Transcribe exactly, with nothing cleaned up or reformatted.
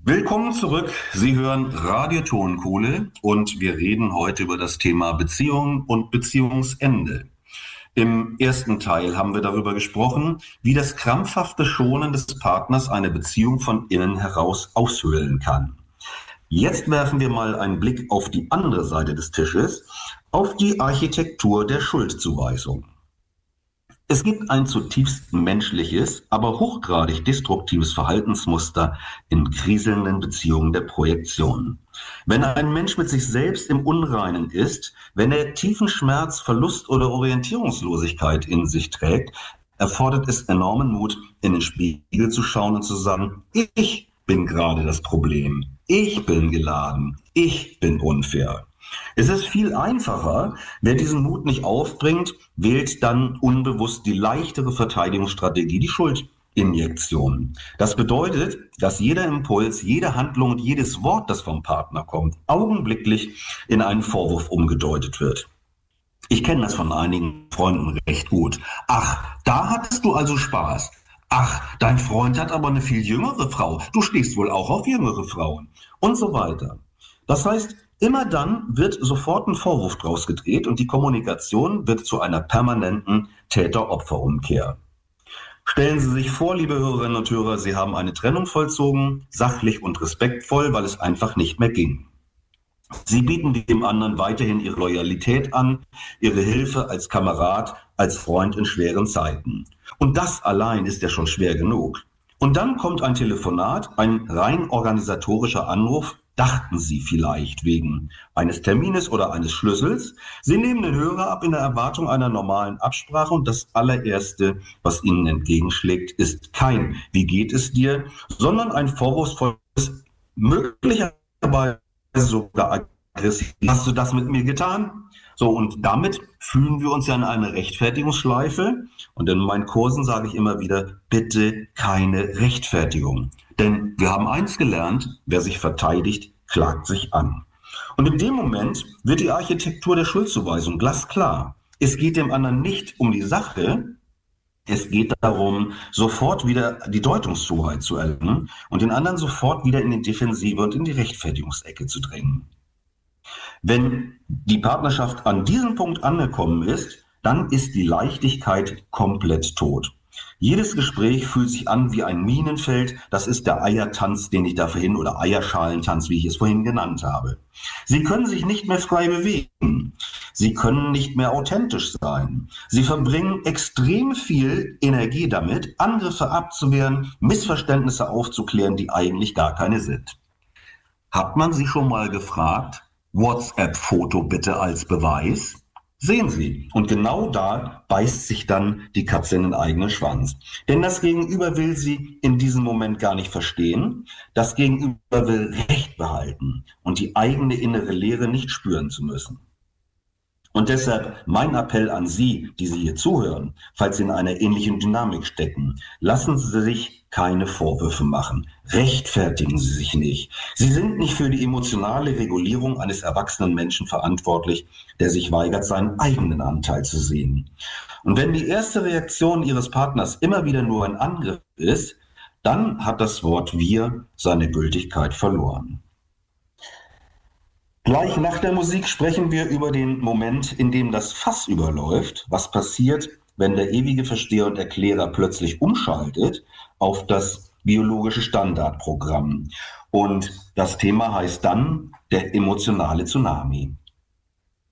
Willkommen zurück. Sie hören Radio Tonkohle und wir reden heute über das Thema Beziehung und Beziehungsende. Im ersten Teil haben wir darüber gesprochen, wie das krampfhafte Schonen des Partners eine Beziehung von innen heraus aushöhlen kann. Jetzt werfen wir mal einen Blick auf die andere Seite des Tisches, auf die Architektur der Schuldzuweisung. Es gibt ein zutiefst menschliches, aber hochgradig destruktives Verhaltensmuster in kriselnden Beziehungen der Projektion. Wenn ein Mensch mit sich selbst im Unreinen ist, wenn er tiefen Schmerz, Verlust oder Orientierungslosigkeit in sich trägt, erfordert es enormen Mut, in den Spiegel zu schauen und zu sagen, ich bin gerade das Problem, ich bin geladen, ich bin unfair. Es ist viel einfacher, wer diesen Mut nicht aufbringt, wählt dann unbewusst die leichtere Verteidigungsstrategie, die Schuldinjektion. Das bedeutet, dass jeder Impuls, jede Handlung und jedes Wort, das vom Partner kommt, augenblicklich in einen Vorwurf umgedeutet wird. Ich kenne das von einigen Freunden recht gut. Ach, da hattest du also Spaß. Ach, dein Freund hat aber eine viel jüngere Frau. Du stehst wohl auch auf jüngere Frauen. Und so weiter. Das heißt, immer dann wird sofort ein Vorwurf draus gedreht und die Kommunikation wird zu einer permanenten Täter-Opfer-Umkehr. Stellen Sie sich vor, liebe Hörerinnen und Hörer, Sie haben eine Trennung vollzogen, sachlich und respektvoll, weil es einfach nicht mehr ging. Sie bieten dem anderen weiterhin ihre Loyalität an, ihre Hilfe als Kamerad, als Freund in schweren Zeiten. Und das allein ist ja schon schwer genug. Und dann kommt ein Telefonat, ein rein organisatorischer Anruf, dachten Sie vielleicht wegen eines Termines oder eines Schlüssels. Sie nehmen den Hörer ab in der Erwartung einer normalen Absprache und das allererste, was Ihnen entgegenschlägt, ist kein "Wie geht es dir?", sondern ein vorwurfsvolles, möglicherweise sogar aggressiv. Hast du das mit mir getan? So, und damit fühlen wir uns ja in eine Rechtfertigungsschleife. Und in meinen Kursen sage ich immer wieder, bitte keine Rechtfertigung. Denn wir haben eins gelernt, wer sich verteidigt, klagt sich an. Und in dem Moment wird die Architektur der Schuldzuweisung glasklar. Es geht dem anderen nicht um die Sache, es geht darum, sofort wieder die Deutungshoheit zu erlangen und den anderen sofort wieder in die Defensive und in die Rechtfertigungsecke zu drängen. Wenn die Partnerschaft an diesem Punkt angekommen ist, dann ist die Leichtigkeit komplett tot. Jedes Gespräch fühlt sich an wie ein Minenfeld. Das ist der Eiertanz, den ich da vorhin, oder Eierschalentanz, wie ich es vorhin genannt habe. Sie können sich nicht mehr frei bewegen. Sie können nicht mehr authentisch sein. Sie verbringen extrem viel Energie damit, Angriffe abzuwehren, Missverständnisse aufzuklären, die eigentlich gar keine sind. Hat man Sie schon mal gefragt, WhatsApp-Foto bitte als Beweis? Sehen Sie, und genau da beißt sich dann die Katze in den eigenen Schwanz. Denn das Gegenüber will sie in diesem Moment gar nicht verstehen. Das Gegenüber will Recht behalten und die eigene innere Leere nicht spüren zu müssen. Und deshalb mein Appell an Sie, die Sie hier zuhören, falls Sie in einer ähnlichen Dynamik stecken: Lassen Sie sich keine Vorwürfe machen. Rechtfertigen Sie sich nicht. Sie sind nicht für die emotionale Regulierung eines erwachsenen Menschen verantwortlich, der sich weigert, seinen eigenen Anteil zu sehen. Und wenn die erste Reaktion Ihres Partners immer wieder nur ein Angriff ist, dann hat das Wort "wir" seine Gültigkeit verloren. Gleich nach der Musik sprechen wir über den Moment, in dem das Fass überläuft. Was passiert, wenn der ewige Versteher und Erklärer plötzlich umschaltet auf das biologische Standardprogramm? Und das Thema heißt dann der emotionale Tsunami.